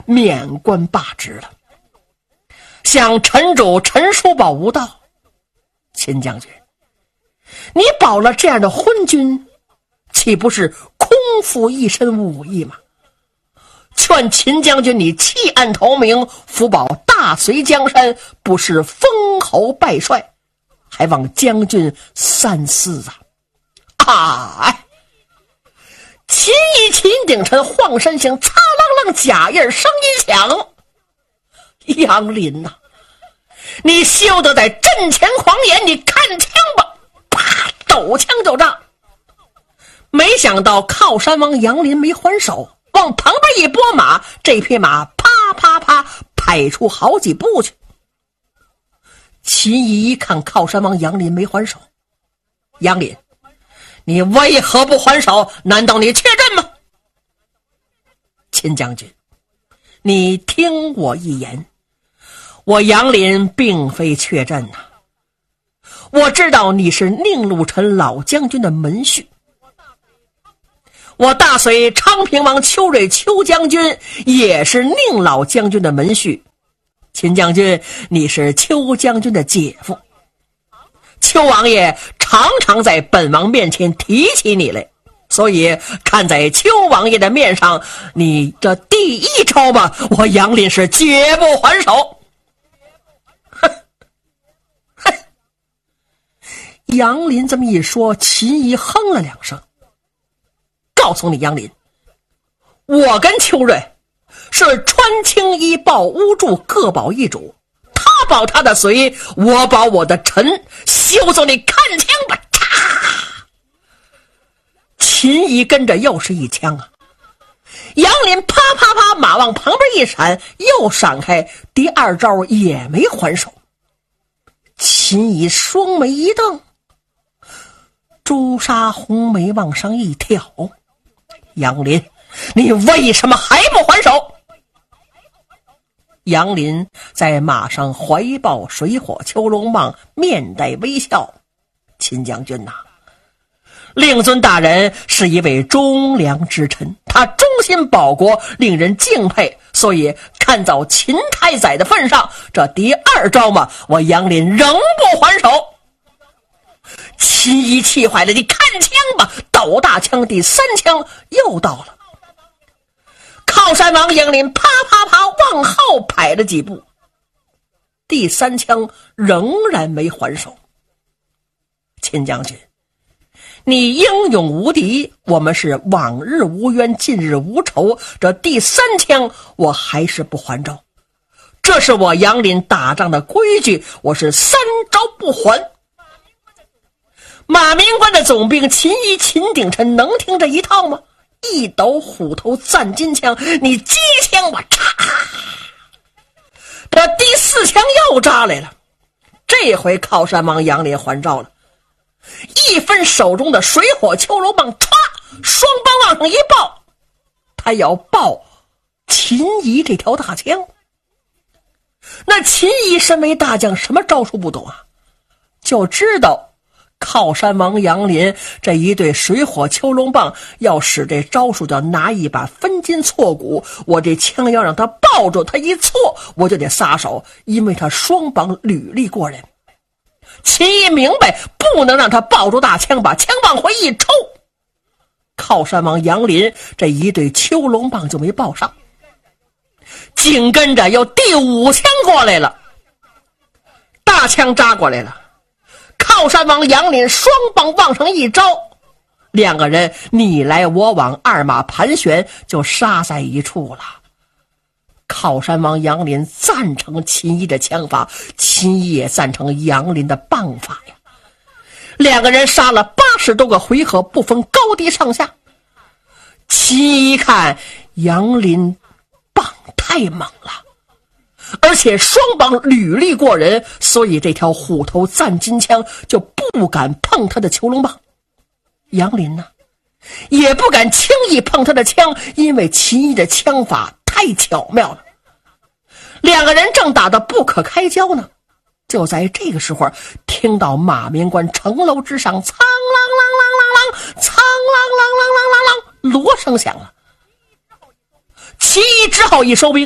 免官罢职了。向陈主陈叔宝无道：秦将军，你保了这样的昏君，岂不是空负一身武艺吗？劝秦将军你弃暗投明，福保大隋江山，不是封侯拜帅，还望将军三思啊！秦义、秦鼎臣、晃身形，擦啷啷假印，声音响。杨林呐，你休得在阵前狂言，你看枪吧！啪，抖枪就炸。没想到靠山王杨林没还手，往旁边一拨马，这匹马啪啪啪拍出好几步去。秦义一看靠山王杨林没还手，杨林，你为何不还手？难道你怯阵吗？秦将军，你听我一言，我杨林并非怯阵呐。我知道你是宁禄臣老将军的门婿，我大隋昌平王邱瑞邱将军也是宁老将军的门婿。秦将军，你是邱将军的姐夫，邱王爷常常在本王面前提起你来，所以看在邱王爷的面上，你这第一招吧，我杨林是绝不还手。杨林这么一说，秦仪哼了两声，告诉你杨林，我跟邱瑞是穿青衣抱乌柱，各保一主，他保他的隋，我保我的陈，休走你看枪吧！秦仪跟着又是一枪啊，杨林啪啪啪，马往旁边一闪，又闪开，第二招也没还手。秦仪双眉一瞪，朱砂红眉往上一挑，杨林，你为什么还不还手？杨林在马上怀抱水火秋龙棒，面带微笑。秦将军呐，令尊大人是一位忠良之臣，他忠心保国，令人敬佩，所以看在秦太宰的份上，这第二招嘛，我杨林仍不还手。秦仪气坏了，你看枪吧！抖大枪，第三枪又到了。靠山王杨林啪啪啪往后排了几步，第三枪仍然没还手。秦将军，你英勇无敌，我们是往日无冤，近日无仇，这第三枪我还是不还招，这是我杨林打仗的规矩，我是三招不还。马明关的总兵秦仪、秦鼎臣能听这一套吗？一抖虎头赞金枪，你击枪吧！嚓！这第四枪又扎来了，这回靠山王杨林还招了，一分手中的水火秋龙棒，歘，双棒往上一抱，他要抱秦仪这条大枪。那秦仪身为大将，什么招数不懂啊？就知道靠山王杨林这一对水火秋龙棒要使这招数，叫拿一把分金错骨，我这枪要让他抱住，他一错我就得撒手，因为他双膀履历过人。秦仪明白不能让他抱住大枪，把枪往回一抽，靠山王杨林这一对秋龙棒就没抱上，紧跟着有第五枪过来了，大枪扎过来了，靠山王杨林双棒往上一招，两个人你来我往，二马盘旋，就杀在一处了。靠山王杨林赞成秦仪的枪法，秦仪也赞成杨林的棒法呀。两个人杀了80多个回合，不分高低上下。秦仪一看杨林棒太猛了，而且双棒履历过人，所以这条虎头赞金枪就不敢碰他的囚龙棒。杨林呢，也不敢轻易碰他的枪，因为秦仪的枪法太巧妙了。两个人正打得不可开交呢，就在这个时候，听到马明关城楼之上苍啷啷啷啷啷，苍啷啷啷啷啷啷，锣声响了。秦仪只好一收兵，